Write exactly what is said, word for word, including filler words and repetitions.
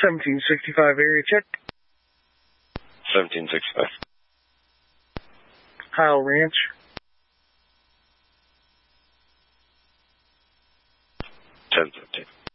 seventeen sixty-five area check. seventeen sixty-five. Kyle Ranch. ten fifteen.